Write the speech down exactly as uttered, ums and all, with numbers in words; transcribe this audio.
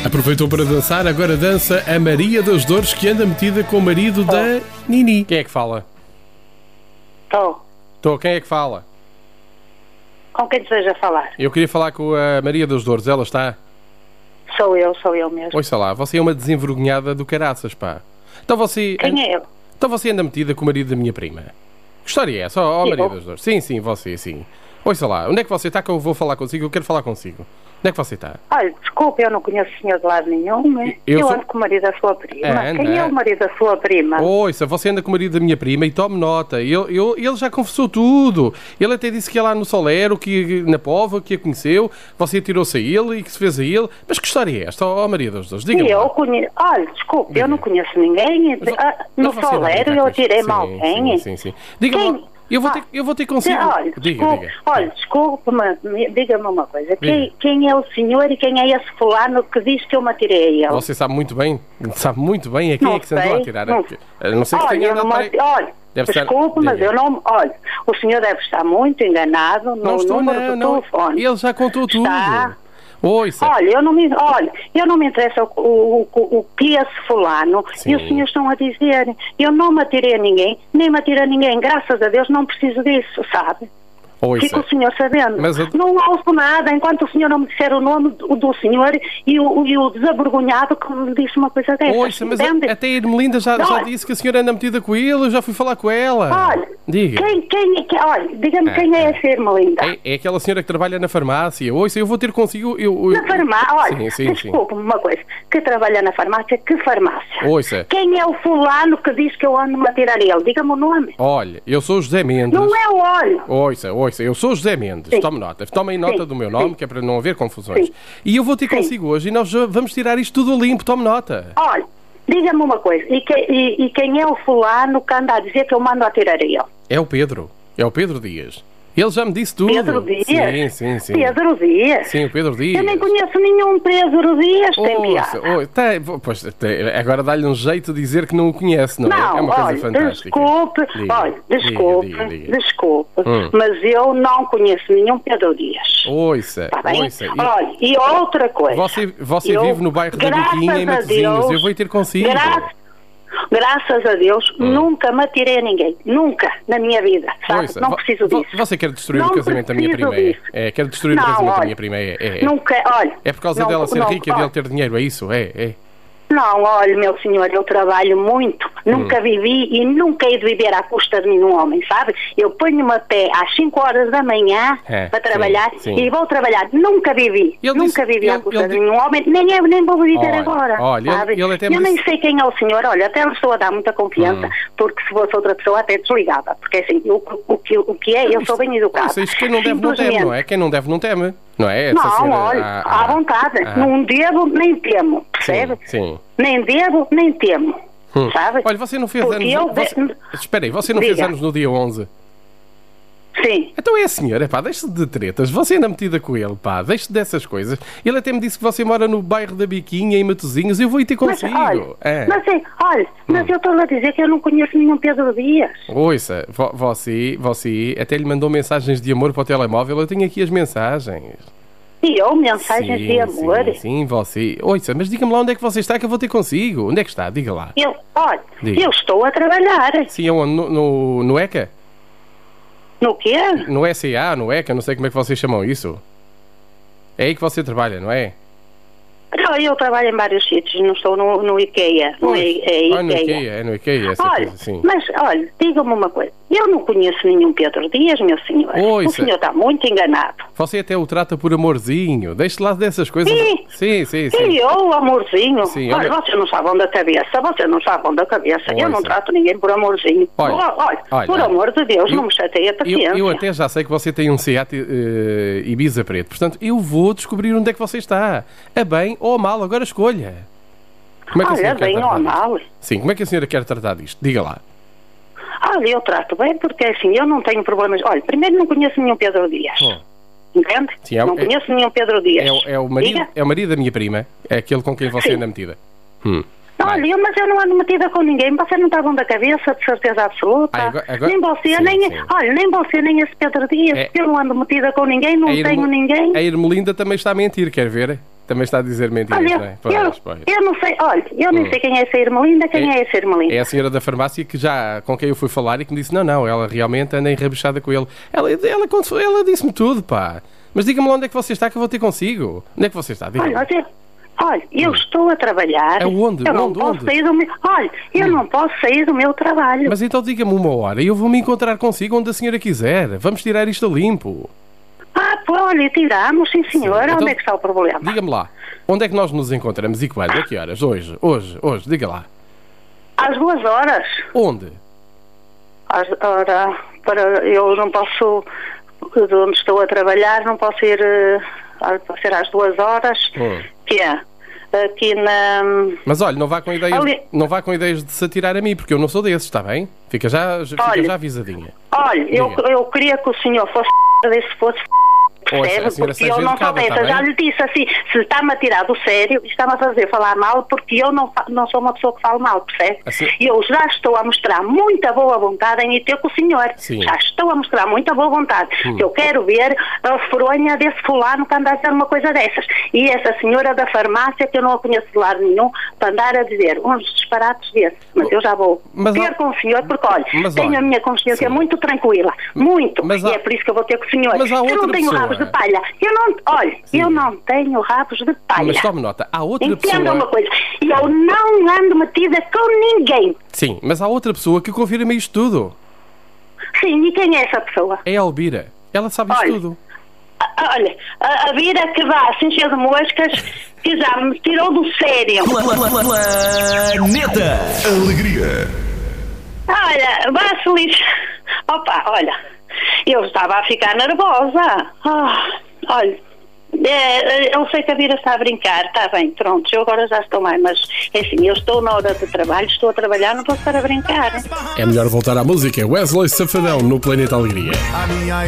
Aproveitou para dançar, agora dança a Maria das Dores, que anda metida com o marido oh. da Nini. Quem é que fala? Estou. Estou, quem é que fala? Com quem deseja falar? Eu queria falar com a Maria das Dores, ela está? Sou eu, sou eu mesmo. Ouça lá, você é uma desenvergonhada do caraças, pá. Então você... Quem é eu? Então você anda metida com o marido da minha prima. Que história é essa? Ó, oh, Maria das Dores. Sim, sim, você, sim. Ouça lá, onde é que você está que eu vou falar consigo? Eu quero falar consigo. Onde é que você está? Olha, desculpe, eu não conheço o senhor de lado nenhum. É? Eu, eu sou... ando com o marido da sua prima. É, Quem é. é o marido da sua prima? Ouça, você anda com o marido da minha prima e tome nota. Ele, ele, ele já confessou tudo. Ele até disse que ia lá no Solero, que, na Póvoa, que a conheceu. Você atirou-se a ele e que se fez a ele. Mas que história é esta, ó oh, Maria dos Dores? Diga-me. Eu conheço... Olha, desculpe, Diga. eu não conheço ninguém. Mas, ah, no Solero eu atirei-me alguém. Sim, sim, sim. Diga-me. Eu vou, ter, eu vou ter consigo... Olha, diga, desculpe, diga. Olha, desculpe-me, diga-me uma coisa. Quem, quem é o senhor e quem é esse fulano que diz que eu me atirei a ele? Você sabe muito bem, sabe muito bem a quem não é que se andou a atirar. Não, a não sei que olha, tenha andado não, para... olha desculpe, mas eu não... Olha, o senhor deve estar muito enganado no não estou, número não, do não, telefone. Ele já contou tudo. Está... Ouça. Olha, eu não me, olha, eu não me interessa o, o, o, o que esse fulano Sim. e os senhores estão a dizer. Eu não me atirei a ninguém, nem me atirei a ninguém. Graças a Deus não preciso disso, sabe? Ouça. Fica o senhor sabendo. Mas eu... Não ouço nada enquanto o senhor não me disser o nome do, do senhor e o, e o desavergonhado que me disse uma coisa dessa. Ouça, mas a, até a Irmelinda já, já disse que a senhora anda metida com ele, eu já fui falar com ela. Olha, diga. Quem, quem, quem, olha, diga-me ah, quem é essa Irmelinda. É, é aquela senhora que trabalha na farmácia. Ouça, eu vou ter consigo... Eu, eu... Na farmácia? Olha, sim, sim, desculpe-me uma coisa. Que trabalha na farmácia, que farmácia? Ouça. Quem é o fulano que diz que eu ando-me a tirar ele? Diga-me o nome. Olha, eu sou o José Mendes. Não é o olho. Ouça, ouça, eu sou o José Mendes. Sim. Tome nota. Tomem nota Sim. do meu nome, Sim. que é para não haver confusões. Sim. E eu vou ter Sim. consigo hoje e nós vamos tirar isto tudo a limpo. Tome nota. Olha, diga-me uma coisa. E, que, e, e quem é o fulano que anda a dizer que eu mando a tirar ele? É o Pedro. É o Pedro Dias. Ele já me disse tudo. Pedro Dias? Sim, sim, sim. Pedro Dias? Sim, o Pedro Dias. Eu nem conheço nenhum Pedro Dias, tem piada. Oh, tá, pois, tem, agora dá-lhe um jeito de dizer que não o conhece, não, não é? É uma coisa olha, fantástica. Desculpe, diga, olha, desculpe, diga, diga, diga. desculpe, hum. mas eu não conheço nenhum Pedro Dias. Ouça, tá bem? ouça. Olha, e outra coisa. Você, você eu, vive no bairro da Biquinha, em Matosinhos, eu vou ir ter consigo. Graças, Graças a Deus, hum. nunca me atirei a ninguém. Nunca, na minha vida. Sabe? Ouça, não preciso disso. Você quer destruir não o casamento da minha prima? É, é, quer destruir não, o casamento olha, da minha prima? É, é, é. Nunca, olha. É por causa não, dela ser não, rica e olha, dele ter dinheiro, é isso? É, é. Não, olha, meu senhor, eu trabalho muito, nunca hum. vivi e nunca hei de viver à custa de nenhum homem, sabe? Eu ponho-me a pé às cinco horas da manhã é, para trabalhar sim, sim. e vou trabalhar. Nunca vivi, ele nunca disse, vivi ele, à custa ele, de nenhum homem, nem, é, nem vou viver olha, agora, olha, sabe? Ele, ele até eu me nem disse... sei quem é o senhor, olha, até lhe estou a dar muita confiança, hum. porque se fosse outra pessoa até desligava, porque assim, o, o, que, o que é, eu isto, sou bem educado. Isso, isto quem não deve não teme, não é? Quem não deve não teme, não é? Essa não, senhora, olha, ah, à ah, vontade, ah. não devo nem temo, percebe? Sim, sim. Nem devo, nem temo. Hum. Sabe? Olha, você não fez Porque anos... Eu... Você... Espera aí, você não Diga. fez anos no dia onze? Sim. Então é a senhora, pá, deixe-se de tretas. Você anda metida com ele, pá, deixe-se dessas coisas. Ele até me disse que você mora no bairro da Biquinha, em Matosinhos, eu vou ir ter consigo. Mas, olha, é. mas, olha, mas hum. eu estou a dizer que eu não conheço nenhum Pedro Dias. Ouça, vo você, você até lhe mandou mensagens de amor para o telemóvel, eu tenho aqui as mensagens. E eu, mensagens sim, de amor? Sim, sim, você. Ouça, mas diga-me lá onde é que você está que eu vou ter consigo. Onde é que está? Diga lá. Eu, olha, diga. eu estou a trabalhar. Sim, onde? No, no, no ECA? No quê? No S E A, no ECA, não sei como é que vocês chamam isso. É aí que você trabalha, não é? Não, eu trabalho em vários sítios, não estou no, no IKEA. No, é, é IKEA. Ah, no IKEA, é no IKEA, essa olha, coisa assim. Mas, olha, diga-me uma coisa. Eu não conheço nenhum Pedro Dias, meu senhor. Ouça. O senhor está muito enganado. Você até o trata por amorzinho. Deixe-se lá dessas coisas. Sim, sim, sim. sim. E eu, amorzinho? Sim, olha, olha... você não sabe onde da cabeça. Você não sabe onde da cabeça. Ouça. Eu não trato ninguém por amorzinho. Olha, olha, olha por olha. amor de Deus, eu, não me chateia a paciência. Eu, eu até já sei que você tem um Seat uh, Ibiza preto. Portanto, eu vou descobrir onde é que você está. A bem ou a mal, agora escolha. Como é que olha, a bem ou a mal. Sim, como é que a senhora quer tratar disto? Diga lá. Olha, eu trato bem porque assim, eu não tenho problemas. Olha, primeiro não conheço nenhum Pedro Dias. Oh. Entende? Sim, é, não é, conheço nenhum Pedro Dias. É, é, o marido, é o marido da minha prima. É aquele com quem você Sim. anda metida. Hum. Olha, eu, mas eu não ando metida com ninguém. Você não está bom da cabeça, de certeza absoluta. Ah, agora, agora... Nem você, sim, nem... Sim. Olha, nem você, nem esse Pedro Dias. É... Eu não ando metida com ninguém, não a tenho Irmo... ninguém. A Irmelinda também está a mentir, quer ver? Também está a dizer mentiras, Olha, não é? eu, Pois, pois. eu não sei, olha, eu nem Hum. sei quem é essa Irmelinda, quem é, essa Irmelinda. É a senhora da farmácia que já, com quem eu fui falar e que me disse, não, não, ela realmente anda enrabixada com ele. Ela, ela, ela, ela disse-me tudo, pá. Mas diga-me lá onde é que você está que eu vou ter consigo. Onde é que você está? Diga-me. Olha, olha, olha, eu Hum. estou a trabalhar. Aonde? Eu não Onde? posso Onde? sair do meu... Olha, eu Hum. não posso sair do meu trabalho. Mas então diga-me uma hora e eu vou me encontrar consigo onde a senhora quiser. Vamos tirar isto a limpo. Ah, pô, olha, tiramos, sim senhora. Então, Onde é que está o problema? Diga-me lá, onde é que nós nos encontramos e quando? A que horas? Hoje, hoje, hoje, diga lá. Às duas horas. Onde? Às, ora, para, eu não posso, de onde estou a trabalhar, não posso ir, eh, ah, pode ser às duas horas, Hum. que é aqui na... Mas olha, não vá com ideias, Ali- não vá com ideias de se atirar a mim, porque eu não sou desses, está bem? Fica já, fica Olha. já avisadinha. Olha, eu, Diga. eu queria que o senhor fosse se fosse Ouça, percebe? a senhora Porque seja eu não sou educada, dessa. tá Já bem? lhe disse assim, se está-me a tirar do sério, está-me a fazer falar mal, porque eu não, fa- não sou uma pessoa que fala mal, percebe? Assim- E eu já estou a mostrar muita boa vontade em ir ter com o senhor. Sim. Já estou a mostrar muita boa vontade. Hum. Eu quero ver a fronha desse fulano que anda a dizer uma coisa dessas. E essa senhora da farmácia, que eu não a conheço de lado nenhum, para andar a dizer uns disparates desses. Mas eu já vou Mas, ter ó- com o senhor, porque olha, Mas, tenho olha, a minha consciência sim. muito tranquila. Muito. Mas e há- é por isso que eu vou ter com o senhor. Mas há eu outra não tenho pessoa. rabos de palha. Eu não, olha, Sim. eu não tenho rabos de palha. Mas tome nota, há outra Entenda pessoa... uma coisa, eu não ando metida com ninguém. Sim, mas há outra pessoa que confirma isto tudo. Sim, e quem é essa pessoa? É a Elbira. Ela sabe isto Olha. tudo. Ah, olha, a, a Vira que vá assim cheia de moscas, que já me tirou do sério. Planeta Alegria. Olha, vá se lixe. Opa, olha, eu estava a ficar nervosa. Ah, olha, é, eu sei que a Vira está a brincar, está bem, pronto, eu agora já estou mais, mas é assim, eu estou na hora de trabalho, estou a trabalhar, não posso estar a brincar. É melhor voltar à música. Wesley Safadão no Planeta Alegria.